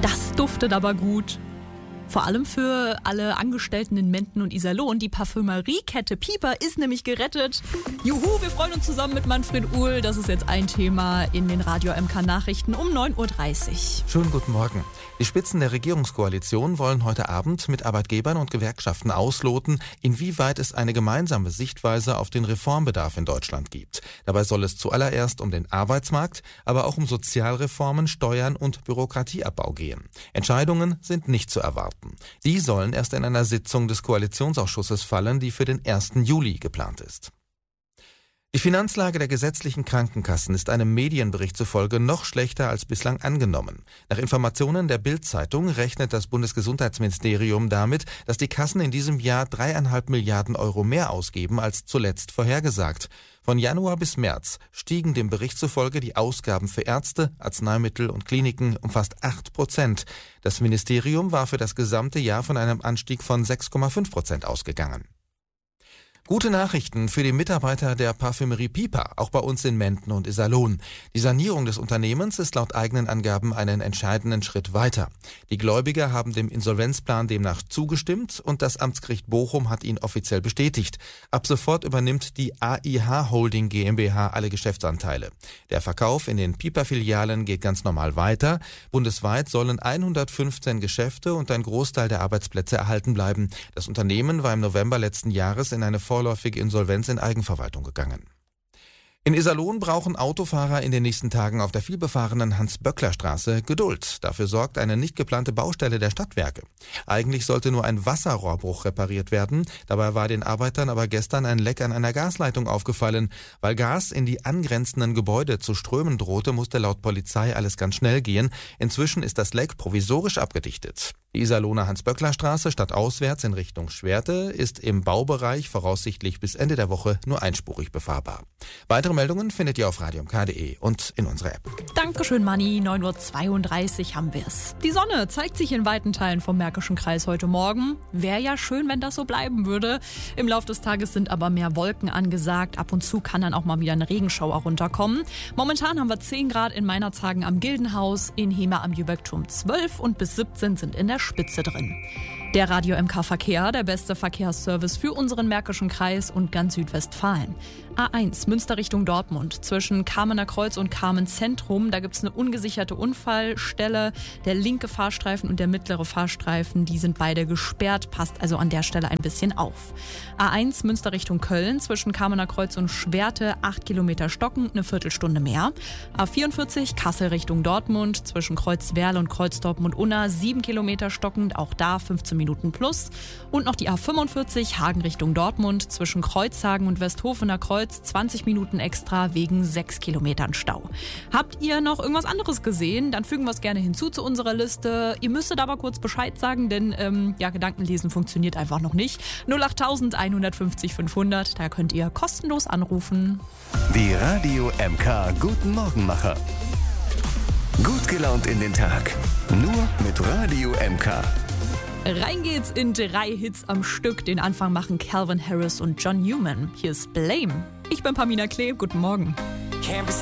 Das duftet aber gut. Vor allem für alle Angestellten in Menden und Iserlohn. Die Parfümeriekette Piper ist nämlich gerettet. Juhu, wir freuen uns zusammen mit Manfred Uhl. Das ist jetzt ein Thema in den Radio MK Nachrichten um 9.30 Uhr. Schönen guten Morgen. Die Spitzen der Regierungskoalition wollen heute Abend mit Arbeitgebern und Gewerkschaften ausloten, inwieweit es eine gemeinsame Sichtweise auf den Reformbedarf in Deutschland gibt. Dabei soll es zuallererst um den Arbeitsmarkt, aber auch um Sozialreformen, Steuern und Bürokratieabbau gehen. Entscheidungen sind nicht zu erwarten. Die sollen erst in einer Sitzung des Koalitionsausschusses fallen, die für den 1. Juli geplant ist. Die Finanzlage der gesetzlichen Krankenkassen ist einem Medienbericht zufolge noch schlechter als bislang angenommen. Nach Informationen der Bild-Zeitung rechnet das Bundesgesundheitsministerium damit, dass die Kassen in diesem Jahr 3,5 Milliarden Euro mehr ausgeben als zuletzt vorhergesagt. Von Januar bis März stiegen dem Bericht zufolge die Ausgaben für Ärzte, Arzneimittel und Kliniken um fast 8%. Das Ministerium war für das gesamte Jahr von einem Anstieg von 6,5% ausgegangen. Gute Nachrichten für die Mitarbeiter der Parfümerie Piper, auch bei uns in Menden und Iserlohn. Die Sanierung des Unternehmens ist laut eigenen Angaben einen entscheidenden Schritt weiter. Die Gläubiger haben dem Insolvenzplan demnach zugestimmt und das Amtsgericht Bochum hat ihn offiziell bestätigt. Ab sofort übernimmt die AIH Holding GmbH alle Geschäftsanteile. Der Verkauf in den Piper-Filialen geht ganz normal weiter. Bundesweit sollen 115 Geschäfte und ein Großteil der Arbeitsplätze erhalten bleiben. Das Unternehmen war im November letzten Jahres in eine vorläufige Insolvenz in Eigenverwaltung gegangen. In Iserlohn brauchen Autofahrer in den nächsten Tagen auf der vielbefahrenen Hans-Böckler-Straße Geduld. Dafür sorgt eine nicht geplante Baustelle der Stadtwerke. Eigentlich sollte nur ein Wasserrohrbruch repariert werden. Dabei war den Arbeitern aber gestern ein Leck an einer Gasleitung aufgefallen. Weil Gas in die angrenzenden Gebäude zu strömen drohte, musste laut Polizei alles ganz schnell gehen. Inzwischen ist das Leck provisorisch abgedichtet. Die Iserlohner Hans-Böckler-Straße stadtauswärts in Richtung Schwerte ist im Baubereich voraussichtlich bis Ende der Woche nur einspurig befahrbar. Weitere Meldungen findet ihr auf radiomk.de und in unserer App. Dankeschön, Manni. 9.32 Uhr haben wir es. Die Sonne zeigt sich in weiten Teilen vom Märkischen Kreis heute Morgen. Wäre ja schön, wenn das so bleiben würde. Im Laufe des Tages sind aber mehr Wolken angesagt. Ab und zu kann dann auch mal wieder eine Regenschauer runterkommen. Momentan haben wir 10 Grad in Meinerzhagen am Gildenhaus, in Hemer am Jübeckturm 12 und bis 17 sind in der Spitze drin. Der Radio MK Verkehr, der beste Verkehrsservice für unseren Märkischen Kreis und ganz Südwestfalen. A1 Münster Richtung Dortmund zwischen Kamener Kreuz und Kamen Zentrum. Da gibt es eine ungesicherte Unfallstelle. Der linke Fahrstreifen und der mittlere Fahrstreifen, die sind beide gesperrt. Passt also an der Stelle ein bisschen auf. A1 Münster Richtung Köln zwischen Kamener Kreuz und Schwerte 8 Kilometer stockend, eine Viertelstunde mehr. A44 Kassel Richtung Dortmund zwischen Kreuzwerl und Kreuzdortmund Unna 7 Kilometer stockend, auch da 15 Minuten plus. Und noch die A45 Hagen Richtung Dortmund zwischen Kreuzhagen und Westhofener Kreuz 20 Minuten extra wegen 6 Kilometern Stau. Habt ihr noch irgendwas anderes gesehen? Dann fügen wir es gerne hinzu zu unserer Liste. Ihr müsstet aber kurz Bescheid sagen, denn Gedankenlesen funktioniert einfach noch nicht. 08000 150 500, da könnt ihr kostenlos anrufen. Die Radio MK Guten Morgenmacher. Gut gelaunt in den Tag. Nur mit Radio MK. Rein geht's in 3 Hits am Stück. Den Anfang machen Calvin Harris und John Newman. Hier ist Blame. Ich bin Pamina Klee. Guten Morgen. Can't be